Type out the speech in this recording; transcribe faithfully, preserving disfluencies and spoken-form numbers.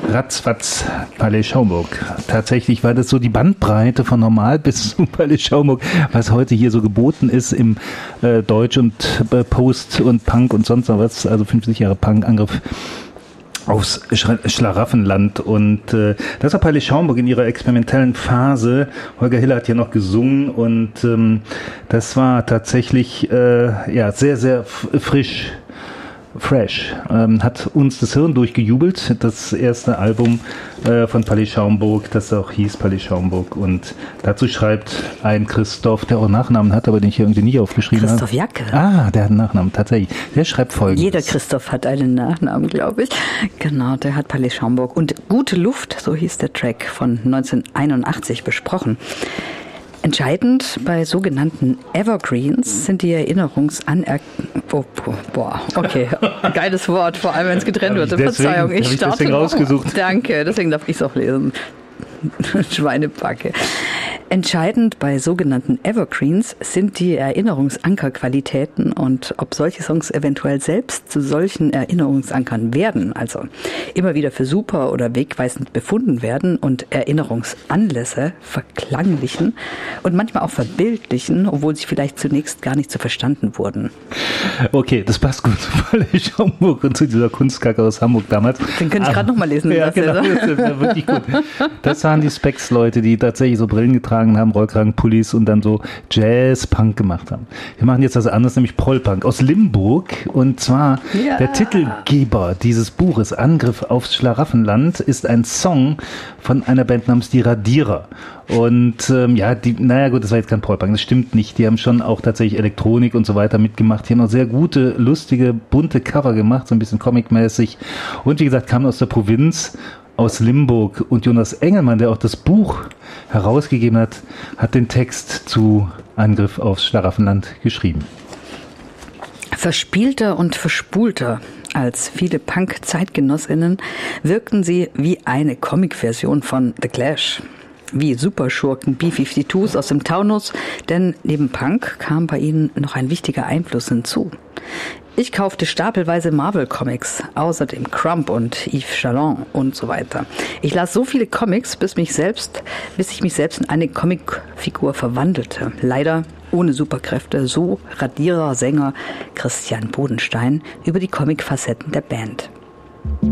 Ratzfatz, Palais Schaumburg. Tatsächlich war das so die Bandbreite von normal bis zu Palais Schaumburg, was heute hier so geboten ist im äh, Deutsch und äh, Post und Punk und sonst was, also fünfzig Jahre Punk-Angriff aufs Schlaraffenland. Und äh, das war Palais Schaumburg in ihrer experimentellen Phase. Holger Hiller hat hier noch gesungen und ähm, das war tatsächlich äh, ja sehr, sehr f- frisch. Fresh, ähm, hat uns das Hirn durchgejubelt, das erste Album äh, von Palais Schaumburg, das auch hieß Palais Schaumburg, und dazu schreibt ein Christoph, der auch einen Nachnamen hat, aber den ich hier irgendwie nicht aufgeschrieben habe. Christoph Jacke. Ah, der hat einen Nachnamen, tatsächlich. Der schreibt Folgendes. Jeder Christoph hat einen Nachnamen, glaube ich. Genau, der hat Palais Schaumburg und Gute Luft, so hieß der Track, von neunzehnhunderteinundachtzig besprochen. Entscheidend bei sogenannten Evergreens sind die Erinnerungsaner... Oh, boah, okay, geiles Wort, vor allem wenn es getrennt wird. Deswegen, Verzeihung, ich ich starte. deswegen rausgesucht. Danke, deswegen darf ich es auch lesen. Schweinebacke. Entscheidend bei sogenannten Evergreens sind die Erinnerungsankerqualitäten und ob solche Songs eventuell selbst zu solchen Erinnerungsankern werden, also immer wieder für super oder wegweisend befunden werden und Erinnerungsanlässe verklanglichen und manchmal auch verbildlichen, obwohl sie vielleicht zunächst gar nicht so verstanden wurden. Okay, das passt gut zu Palais Schaumburg und zu dieser Kunstkacke aus Hamburg damals. Den könnte ich gerade nochmal lesen. Ja, genau, das ist wirklich gut. Das waren die Specs-Leute, die tatsächlich so Brillen getragen haben, Rollkragenpullis und dann so Jazz-Punk gemacht haben. Wir machen jetzt was anderes, nämlich Prollpunk aus Limburg, und zwar ja. Der Titelgeber dieses Buches, Angriff aufs Schlaraffenland, ist ein Song von einer Band namens Die Radierer. Und ähm, ja, die, naja gut, das war jetzt kein Prollpunk, das stimmt nicht. Die haben schon auch tatsächlich Elektronik und so weiter mitgemacht. Die haben auch sehr gute, lustige, bunte Cover gemacht, so ein bisschen comic-mäßig. Und wie gesagt, kamen aus der Provinz, aus Limburg, und Jonas Engelmann, der auch das Buch herausgegeben hat, hat den Text zu Angriff aufs Schlaraffenland geschrieben. Verspielter und verspulter als viele Punk-Zeitgenossinnen wirkten sie wie eine Comic-Version von The Clash. Wie Superschurken B zweiundfünfzig aus dem Taunus, denn neben Punk kam bei ihnen noch ein wichtiger Einfluss hinzu. Ich kaufte stapelweise Marvel-Comics, außerdem Crump und Yves Chalon und so weiter. Ich las so viele Comics, bis, mich selbst, bis ich mich selbst in eine Comicfigur verwandelte. Leider ohne Superkräfte, so Radierer-Sänger Christian Bodenstein über die Comic-Facetten der Band.